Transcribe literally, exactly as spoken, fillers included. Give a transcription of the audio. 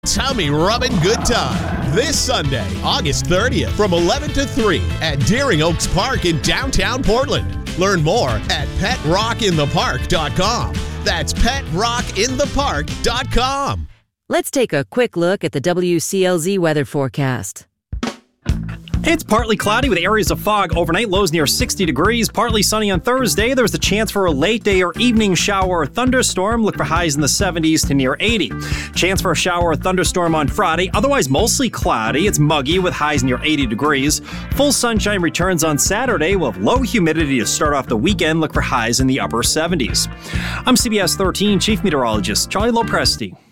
Tummy rubbing good time this Sunday, August thirtieth from eleven to three at Deering Oaks Park in downtown Portland. Learn more at pet rock in the park dot com. That's pet rock in the park dot com. Let's take a quick look at the W C L Z weather forecast. It's partly cloudy with areas of fog overnight, lows near sixty degrees. Partly sunny on Thursday. There's a chance for a late day or evening shower or thunderstorm. Look for highs in the seventies to near eighty. Chance for a shower or thunderstorm on Friday. Otherwise mostly cloudy. It's muggy with highs near eighty degrees. Full sunshine returns on Saturday. We'll have low humidity to start off the weekend. Look for highs in the upper seventies. I'm C B S thirteen Chief Meteorologist Charlie Lopresti.